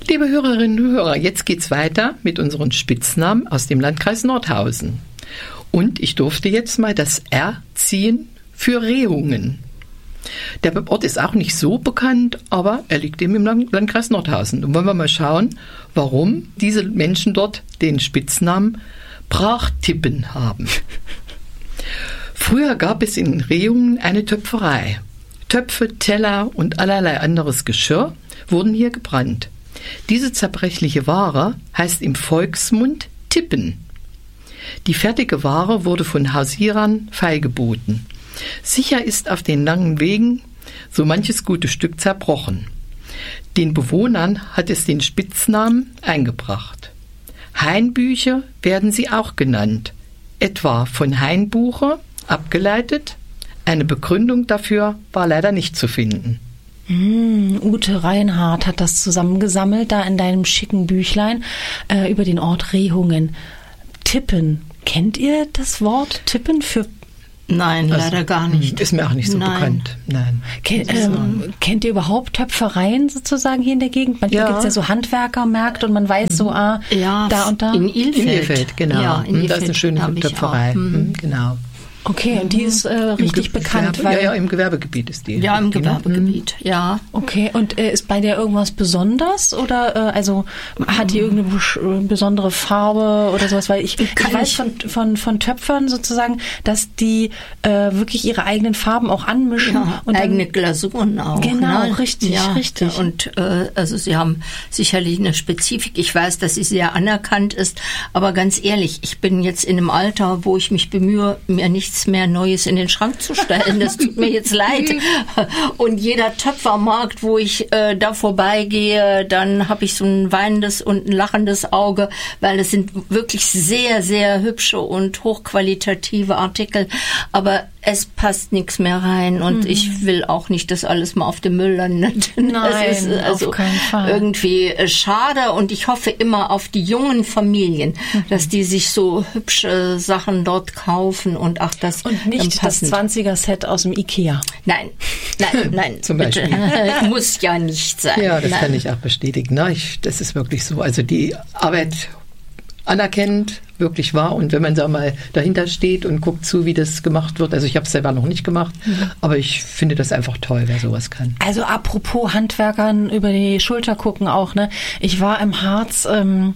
Liebe Hörerinnen und Hörer, jetzt geht's weiter mit unseren Spitznamen aus dem Landkreis Nordhausen. Und ich durfte jetzt mal das R ziehen für Rehungen. Der Ort ist auch nicht so bekannt, aber er liegt eben im Landkreis Nordhausen. Und wollen wir mal schauen, warum diese Menschen dort den Spitznamen Brachtippen haben. Früher gab es in Rehungen eine Töpferei. Töpfe, Teller und allerlei anderes Geschirr wurden hier gebrannt. Diese zerbrechliche Ware heißt im Volksmund Tippen. Die fertige Ware wurde von Hausierern feilgeboten. Sicher ist auf den langen Wegen so manches gute Stück zerbrochen. Den Bewohnern hat es den Spitznamen eingebracht. Hainbücher werden sie auch genannt, etwa von Hainbuche abgeleitet. Eine Begründung dafür war leider nicht zu finden. Ute Reinhardt hat das zusammengesammelt, da in deinem schicken Büchlein über den Ort Rehungen. Tippen. Kennt ihr das Wort Tippen für? Nein, leider gar nicht. Ist mir auch nicht so bekannt. Nein. Kennt ihr überhaupt Töpfereien sozusagen hier in der Gegend? Manchmal gibt es ja so Handwerkermärkte und man weiß so, da und da. In Ilfeld, genau. Ja, in Ilfeld da ist eine schöne Töpferei. Genau. Okay, und die ist richtig bekannt. Im Gewerbegebiet ist die. Ja, im Gewerbegebiet, ja. Okay, und ist bei der irgendwas besonders oder hat die irgendeine besondere Farbe oder sowas? Weil ich weiß von Töpfern sozusagen, dass die wirklich ihre eigenen Farben auch anmischen. Ja, und eigene Glasuren auch. Genau, ne? Richtig. Und also sie haben sicherlich eine Spezifik. Ich weiß, dass sie sehr anerkannt ist, aber ganz ehrlich, ich bin jetzt in einem Alter, wo ich mich bemühe, mir nichts mehr Neues in den Schrank zu stellen. Das tut mir jetzt leid. Und jeder Töpfermarkt, wo ich da vorbeigehe, dann habe ich so ein weinendes und ein lachendes Auge, weil es sind wirklich sehr, sehr hübsche und hochqualitative Artikel. Aber es passt nichts mehr rein und ich will auch nicht, dass alles mal auf dem Müll landet. Nein, das ist also auf keinen Fall. Irgendwie schade und ich hoffe immer auf die jungen Familien, dass die sich so hübsche Sachen dort kaufen und das und nicht das 20er-Set aus dem Ikea. Nein. Zum Beispiel. Bitte. Muss ja nicht sein. Ja, das kann ich auch bestätigen. Das ist wirklich so. Also die Arbeit anerkennend, wirklich wahr. Und wenn man da mal dahinter steht und guckt zu, wie das gemacht wird. Also ich habe es selber noch nicht gemacht, aber ich finde das einfach toll, wer sowas kann. Also apropos Handwerkern über die Schulter gucken auch, ne? Ich war im Harz,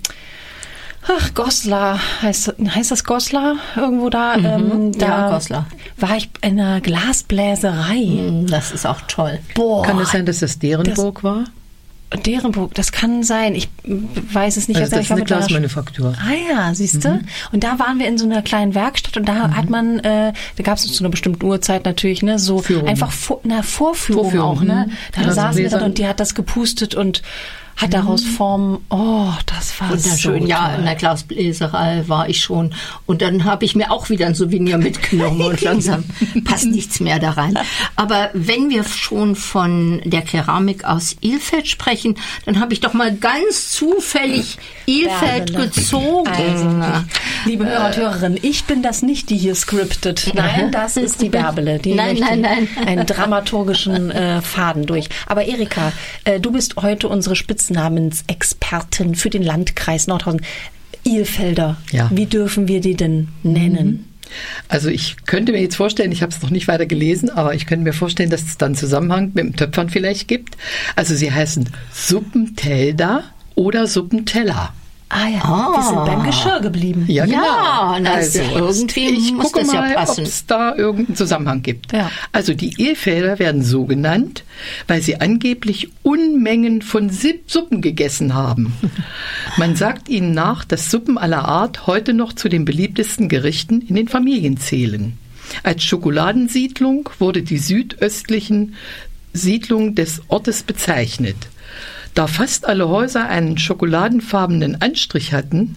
Goslar, heißt das Goslar? Irgendwo da? Ja, Goslar. War ich in einer Glasbläserei. Das ist auch toll. Boah. Kann es sein, dass das Derenburg war? Derenburg, das kann sein. Ich weiß es nicht. Also das ist eine Glasmanufaktur. Ja, siehst du? Und da waren wir in so einer kleinen Werkstatt und da hat man, da gab es zu einer bestimmten Uhrzeit natürlich, ne, so Führung. Einfach Vorführung auch, ne? Da saßen wir dann und die hat das gepustet und hat daraus Formen, das war wunderschön. So ja, in der Glasbläserei war ich schon. Und dann habe ich mir auch wieder ein Souvenir mitgenommen und langsam passt nichts mehr da rein. Aber wenn wir schon von der Keramik aus Ilfeld sprechen, dann habe ich doch mal ganz zufällig Ilfeld gezogen. Also, liebe Hörer und Hörerinnen, ich bin das nicht, die hier scriptet. Nein, das ist die Bärbele. Die nein. einen dramaturgischen Faden durch. Aber Erika, du bist heute unsere Spitznamensexpertin für den Landkreis Nordhausen. Ilfelder, wie dürfen wir die denn nennen? Also ich könnte mir jetzt vorstellen, ich habe es noch nicht weiter gelesen, aber ich könnte mir vorstellen, dass es dann einen Zusammenhang mit dem Töpfern vielleicht gibt. Also sie heißen Suppentelder oder Suppenteller. Wir sind beim Geschirr geblieben. Ja, genau. Ja, also irgendwie ich muss gucke das mal, ja passen. ob es da irgendeinen Zusammenhang gibt. Ja. Also die Ilfelder werden so genannt, weil sie angeblich Unmengen von Suppen gegessen haben. Man sagt ihnen nach, dass Suppen aller Art heute noch zu den beliebtesten Gerichten in den Familien zählen. Als Schokoladensiedlung wurde die südöstlichen Siedlung des Ortes bezeichnet. Da fast alle Häuser einen schokoladenfarbenen Anstrich hatten,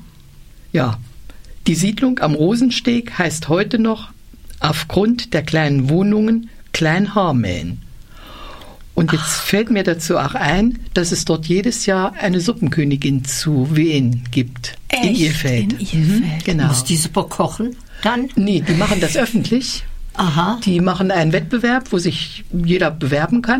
die Siedlung am Rosensteg heißt heute noch aufgrund der kleinen Wohnungen Kleinharmähen. Und jetzt fällt mir dazu auch ein, dass es dort jedes Jahr eine Suppenkönigin zu Wehen gibt. Echt? In Ilfeld. In Ilfeld. Genau. Muss die Suppe kochen dann? Nee, die machen das öffentlich. Aha. Die machen einen Wettbewerb, wo sich jeder bewerben kann.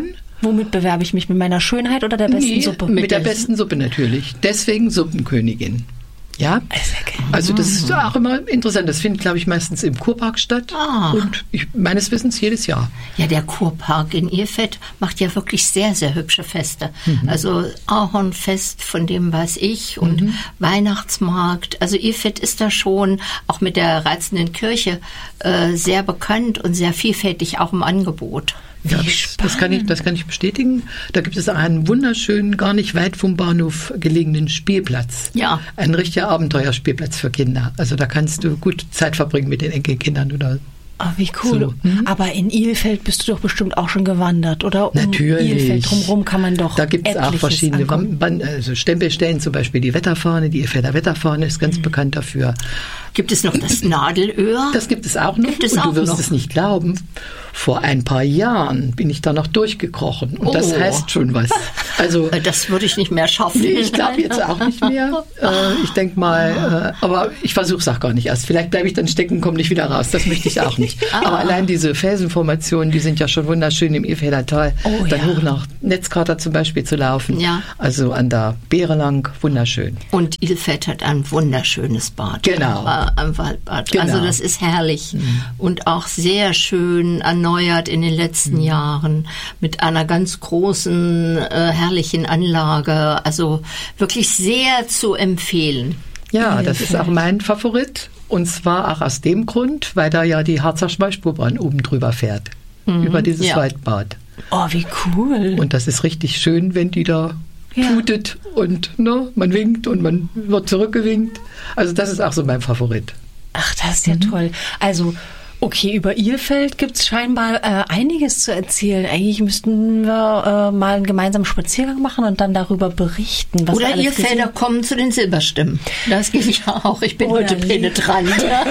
Womit bewerbe ich mich? Mit meiner Schönheit oder der besten Suppe? Mit der besten Suppe natürlich. Deswegen Suppenkönigin. Ja, also das ist auch immer interessant. Das findet, glaube ich, meistens im Kurpark statt und meines Wissens jedes Jahr. Ja, der Kurpark in Ilfeld macht ja wirklich sehr, sehr hübsche Feste. Also Ahornfest, von dem weiß ich, und Weihnachtsmarkt. Also Ilfeld ist da schon auch mit der reizenden Kirche sehr bekannt und sehr vielfältig auch im Angebot. Ja, das kann ich bestätigen. Da gibt es einen wunderschönen, gar nicht weit vom Bahnhof gelegenen Spielplatz. Ja. Ein richtiger Abenteuerspielplatz für Kinder. Also da kannst du gut Zeit verbringen mit den Enkelkindern oder. Oh, wie cool. So. Aber in Ilfeld bist du doch bestimmt auch schon gewandert, oder? Natürlich. Ilfeld drumherum kann man doch. Da gibt es auch verschiedene Stempelstellen, zum Beispiel die Wetterfahne, die Ilfelder Wetterfahne ist ganz bekannt dafür. Gibt es noch das Nadelöhr? Das gibt es auch noch. Und du wirst es nicht glauben, vor ein paar Jahren bin ich da noch durchgekrochen. Und das heißt schon was. Also, das würde ich nicht mehr schaffen. Nee, ich glaube jetzt auch nicht mehr. Ich denke mal, aber ich versuche es auch gar nicht erst. Vielleicht bleibe ich dann stecken, komme nicht wieder raus. Das möchte ich auch nicht. Aber allein diese Felsenformationen, die sind ja schon wunderschön im Ilfelder Tal. Dann hoch nach Netzkrater zum Beispiel zu laufen. Ja. Also an der Beere lang, wunderschön. Und Ilfeld hat ein wunderschönes Bad. Genau. Am Waldbad. Genau. Also das ist herrlich. Und auch sehr schön erneuert in den letzten Jahren mit einer ganz großen, herrlichen Anlage. Also wirklich sehr zu empfehlen. Ja, das ist auch mein Favorit. Und zwar auch aus dem Grund, weil da ja die Harzer Schmalspurbahn oben drüber fährt. Über dieses Waldbad. Oh, wie cool. Und das ist richtig schön, wenn die da tutet und man winkt und man wird zurückgewinkt. Also das ist auch so mein Favorit. Ach, das ist ja toll. Also okay, über Ilfeld gibt es scheinbar einiges zu erzählen. Eigentlich müssten wir mal einen gemeinsamen Spaziergang machen und dann darüber berichten. Was Oder Ilfelder kommen zu den Silberstimmen. Das geht ja auch. Ich bin heute penetrant.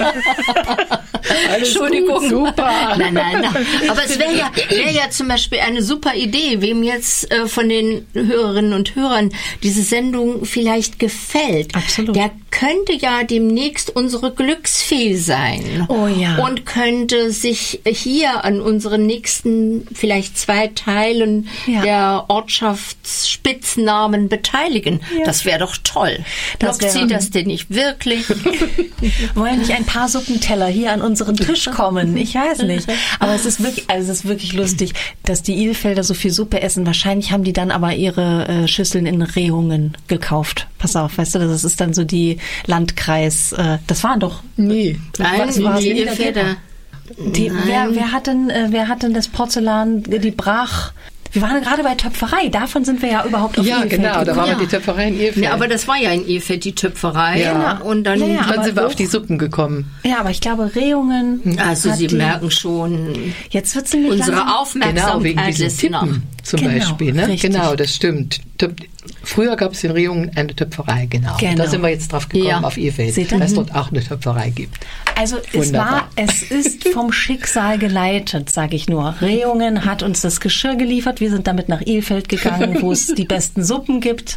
Entschuldigung. Gut, super. Nein. Aber es wäre ja zum Beispiel eine super Idee, wem jetzt von den Hörerinnen und Hörern diese Sendung vielleicht gefällt. Absolut. Der könnte ja demnächst unsere Glücksfee sein. Oh ja. Und könnte sich hier an unseren nächsten vielleicht 2 Teilen der Ortschaftsspitznamen beteiligen. Ja. Das wäre doch toll. Lockt Sie das denn nicht wirklich? Wollen nicht ein paar Suppenteller hier an unseren Tisch kommen? Ich weiß nicht. Aber es ist wirklich lustig, dass die Ilfelder so viel Suppe essen. Wahrscheinlich haben die dann aber ihre Schüsseln in Rehungen gekauft. Pass auf, weißt du, das ist dann so die Landkreis. Das waren doch. Nee. Nein, die Ilfelder. Wer hat denn das Porzellan, die Brach... Wir waren gerade bei Töpferei, davon sind wir ja überhaupt auf Ilfeld. Ja, genau, da war die Töpferei in Ilfeld. Ja, aber das war ja in Ilfeld, die Töpferei. Ja. Und dann sind wir auf die Suppen gekommen. Ja, aber ich glaube, Rehungen... Also Sie merken schon, jetzt wird sie unsere Aufmerksamkeit wegen diesen Tippen zum Beispiel. Ne? Richtig. Genau, das stimmt. Früher gab es in Rehungen eine Töpferei, genau. Da sind wir jetzt drauf gekommen, auf Ilfeld, dass es dort auch eine Töpferei gibt. Also es ist vom Schicksal geleitet, sage ich nur. Rehungen hat uns das Geschirr geliefert. Wir sind damit nach Ilfeld gegangen, wo es die besten Suppen gibt.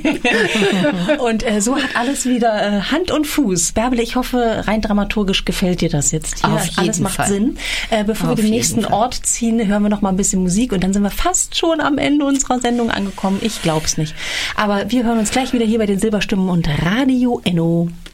Und so hat alles wieder Hand und Fuß. Bärbele, ich hoffe, rein dramaturgisch gefällt dir das jetzt hier. Auf jeden alles macht Fall. Sinn. Bevor wir den nächsten Ort ziehen, hören wir noch mal ein bisschen Musik und dann sind wir fast schon am Ende unserer Sendung angekommen. Ich glaub's nicht. Aber wir hören uns gleich wieder hier bei den Silberstimmen und Radio Enno.